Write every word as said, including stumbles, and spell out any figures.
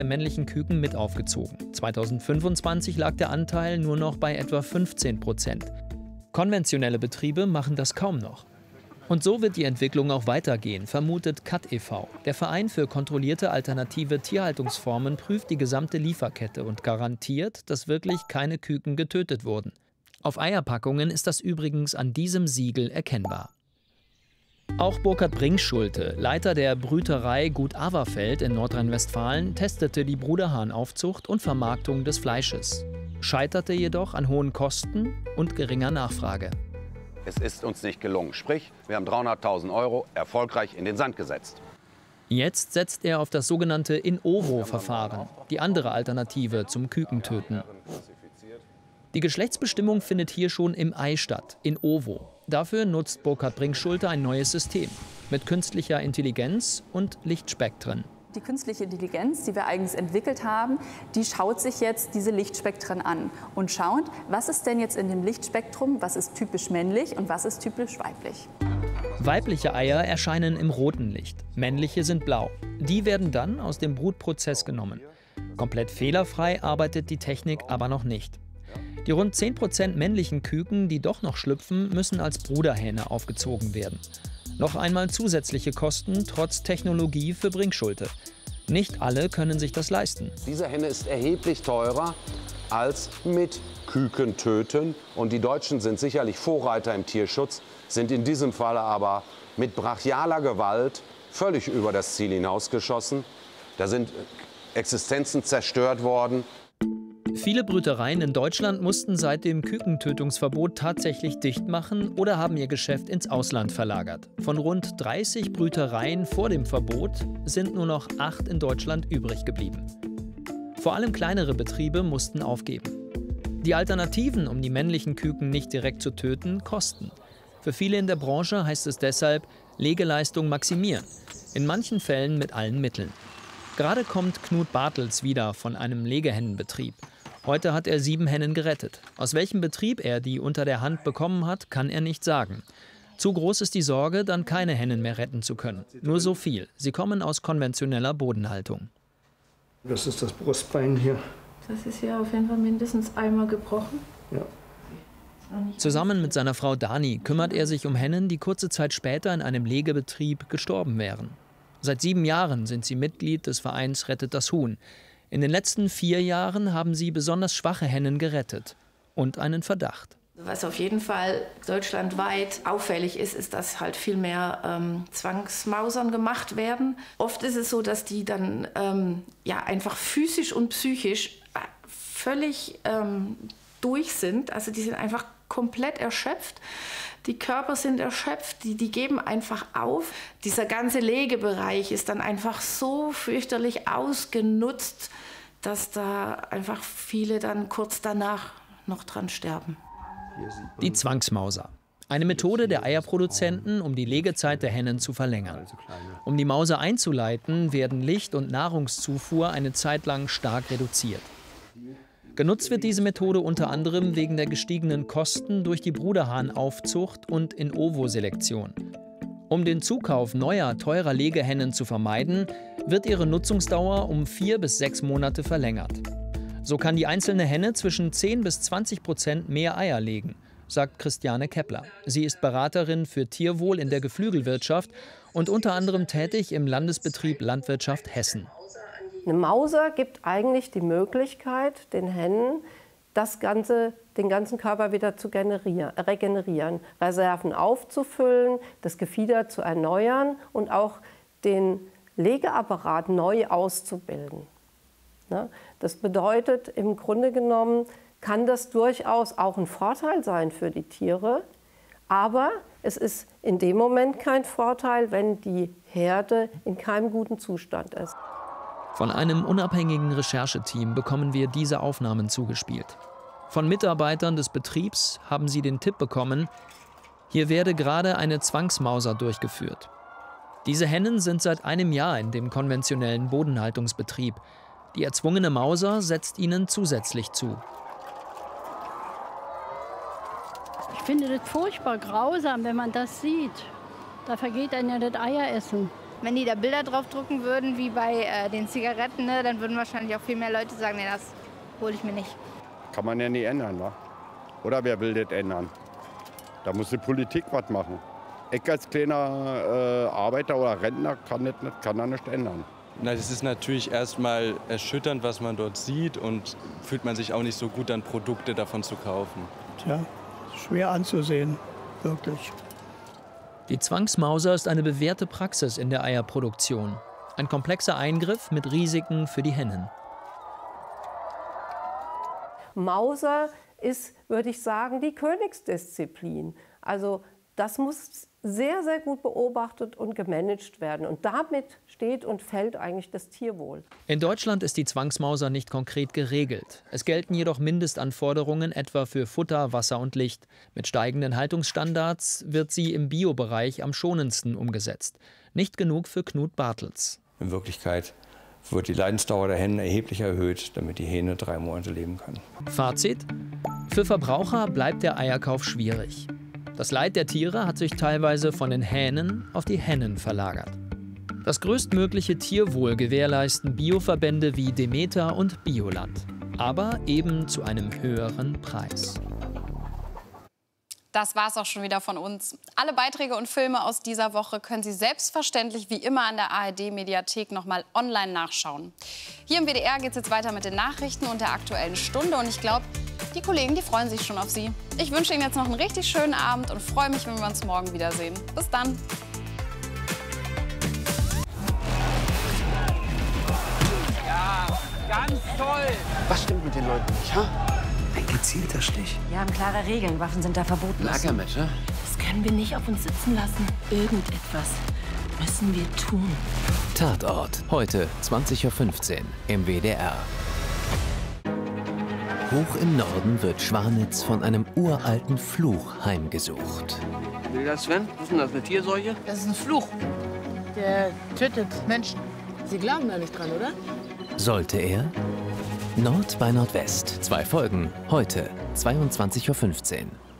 der männlichen Küken mit aufgezogen. zweitausendfünfundzwanzig lag der Anteil nur noch bei etwa fünfzehn Prozent. Konventionelle Betriebe machen das kaum noch. Und so wird die Entwicklung auch weitergehen, vermutet C A T e V Der Verein für kontrollierte alternative Tierhaltungsformen prüft die gesamte Lieferkette und garantiert, dass wirklich keine Küken getötet wurden. Auf Eierpackungen ist das übrigens an diesem Siegel erkennbar. Auch Burkhard Brinkschulte, Leiter der Brüterei Gut Averfeld in Nordrhein-Westfalen, testete die Bruderhahnaufzucht und Vermarktung des Fleisches. Scheiterte jedoch an hohen Kosten und geringer Nachfrage. Es ist uns nicht gelungen. Sprich, wir haben dreihunderttausend Euro erfolgreich in den Sand gesetzt. Jetzt setzt er auf das sogenannte In-ovo-Verfahren, die andere Alternative zum Kükentöten. Die Geschlechtsbestimmung findet hier schon im Ei statt, in ovo. Dafür nutzt Burkhard Brinkschulte ein neues System mit künstlicher Intelligenz und Lichtspektren. Die künstliche Intelligenz, die wir eigens entwickelt haben, die schaut sich jetzt diese Lichtspektren an und schaut, was ist denn jetzt in dem Lichtspektrum, was ist typisch männlich und was ist typisch weiblich. Weibliche Eier erscheinen im roten Licht, männliche sind blau. Die werden dann aus dem Brutprozess genommen. Komplett fehlerfrei arbeitet die Technik aber noch nicht. Die rund zehn Prozent männlichen Küken, die doch noch schlüpfen, müssen als Bruderhähne aufgezogen werden. Noch einmal zusätzliche Kosten, trotz Technologie für Brinkschulte. Nicht alle können sich das leisten. Diese Henne ist erheblich teurer als mit Küken töten. Und die Deutschen sind sicherlich Vorreiter im Tierschutz, sind in diesem Falle aber mit brachialer Gewalt völlig über das Ziel hinausgeschossen. Da sind Existenzen zerstört worden. Viele Brütereien in Deutschland mussten seit dem Kükentötungsverbot tatsächlich dicht machen oder haben ihr Geschäft ins Ausland verlagert. Von rund dreißig Brütereien vor dem Verbot sind nur noch acht in Deutschland übrig geblieben. Vor allem kleinere Betriebe mussten aufgeben. Die Alternativen, um die männlichen Küken nicht direkt zu töten, kosten. Für viele in der Branche heißt es deshalb, Legeleistung maximieren. In manchen Fällen mit allen Mitteln. Gerade kommt Knut Bartels wieder von einem Legehennenbetrieb. Heute hat er sieben Hennen gerettet. Aus welchem Betrieb er die unter der Hand bekommen hat, kann er nicht sagen. Zu groß ist die Sorge, dann keine Hennen mehr retten zu können. Nur so viel. Sie kommen aus konventioneller Bodenhaltung. Das ist das Brustbein hier. Das ist ja auf jeden Fall mindestens einmal gebrochen. Ja. Zusammen mit seiner Frau Dani kümmert er sich um Hennen, die kurze Zeit später in einem Legebetrieb gestorben wären. Seit sieben Jahren sind sie Mitglied des Vereins Rettet das Huhn. In den letzten vier Jahren haben sie besonders schwache Hennen gerettet und einen Verdacht. Was auf jeden Fall deutschlandweit auffällig ist, ist, dass halt viel mehr ähm, Zwangsmausern gemacht werden. Oft ist es so, dass die dann ähm, ja, einfach physisch und psychisch völlig ähm, durch sind. Also die sind einfach komplett erschöpft. Die Körper sind erschöpft, die, die geben einfach auf. Dieser ganze Legebereich ist dann einfach so fürchterlich ausgenutzt, dass da einfach viele dann kurz danach noch dran sterben. Die Zwangsmauser. Eine Methode der Eierproduzenten, um die Legezeit der Hennen zu verlängern. Um die Mauser einzuleiten, werden Licht- und Nahrungszufuhr eine Zeit lang stark reduziert. Genutzt wird diese Methode unter anderem wegen der gestiegenen Kosten durch die Bruderhahnaufzucht und In-ovo-Selektion. Um den Zukauf neuer, teurer Legehennen zu vermeiden, wird ihre Nutzungsdauer um vier bis sechs Monate verlängert. So kann die einzelne Henne zwischen zehn bis zwanzig Prozent mehr Eier legen, sagt Christiane Kepler. Sie ist Beraterin für Tierwohl in der Geflügelwirtschaft und unter anderem tätig im Landesbetrieb Landwirtschaft Hessen. Eine Mauser gibt eigentlich die Möglichkeit, den Hennen das Ganze, den ganzen Körper wieder zu generieren, regenerieren, Reserven aufzufüllen, das Gefieder zu erneuern und auch den Legeapparat neu auszubilden. Das bedeutet, im Grunde genommen kann das durchaus auch ein Vorteil sein für die Tiere, aber es ist in dem Moment kein Vorteil, wenn die Herde in keinem guten Zustand ist. Von einem unabhängigen Rechercheteam bekommen wir diese Aufnahmen zugespielt. Von Mitarbeitern des Betriebs haben sie den Tipp bekommen, hier werde gerade eine Zwangsmauser durchgeführt. Diese Hennen sind seit einem Jahr in dem konventionellen Bodenhaltungsbetrieb. Die erzwungene Mauser setzt ihnen zusätzlich zu. Ich finde das furchtbar grausam, wenn man das sieht. Da vergeht einem ja das Eieressen. Wenn die da Bilder drauf drucken würden, wie bei äh, den Zigaretten, ne, dann würden wahrscheinlich auch viel mehr Leute sagen, nee, das hole ich mir nicht. Kann man ja nie ändern, wa? Oder wer will das ändern? Da muss die Politik was machen. Ich als kleiner äh, Arbeiter oder Rentner kann das nicht, kann da nicht ändern. Na, das ist natürlich erstmal erschütternd, was man dort sieht, und fühlt man sich auch nicht so gut, dann Produkte davon zu kaufen. Tja, schwer anzusehen, wirklich. Die Zwangsmauser ist eine bewährte Praxis in der Eierproduktion. Ein komplexer Eingriff mit Risiken für die Hennen. Mauser ist, würde ich sagen, die Königsdisziplin. Also das muss sehr, sehr gut beobachtet und gemanagt werden. Und damit steht und fällt eigentlich das Tierwohl. In Deutschland ist die Zwangsmauser nicht konkret geregelt. Es gelten jedoch Mindestanforderungen etwa für Futter, Wasser und Licht. Mit steigenden Haltungsstandards wird sie im Biobereich am schonendsten umgesetzt. Nicht genug für Knut Bartels. In Wirklichkeit wird die Leidensdauer der Hennen erheblich erhöht, damit die Hähne drei Monate leben können. Fazit: Für Verbraucher bleibt der Eierkauf schwierig. Das Leid der Tiere hat sich teilweise von den Hähnen auf die Hennen verlagert. Das größtmögliche Tierwohl gewährleisten Bioverbände wie Demeter und Bioland. Aber eben zu einem höheren Preis. Das war's auch schon wieder von uns. Alle Beiträge und Filme aus dieser Woche können Sie selbstverständlich wie immer an der A R D-Mediathek noch mal online nachschauen. Hier im W D R geht es jetzt weiter mit den Nachrichten und der Aktuellen Stunde. Und ich glaube, die Kollegen, die freuen sich schon auf Sie. Ich wünsche Ihnen jetzt noch einen richtig schönen Abend und freue mich, wenn wir uns morgen wiedersehen. Bis dann. Ja, ganz toll. Was stimmt mit den Leuten nicht, ha? Ein gezielter Stich. Wir haben klare Regeln. Waffen sind da verboten. Lagermesser? Das können wir nicht auf uns sitzen lassen. Irgendetwas müssen wir tun. Tatort. Heute zwanzig Uhr fünfzehn im W D R. Hoch im Norden wird Schwanitz von einem uralten Fluch heimgesucht. Will das, Sven? Was ist denn das, eine Tierseuche? Das ist ein Fluch. Der tötet Menschen. Sie glauben da nicht dran, oder? Sollte er? Nord bei Nordwest. Zwei Folgen. Heute zweiundzwanzig Uhr fünfzehn.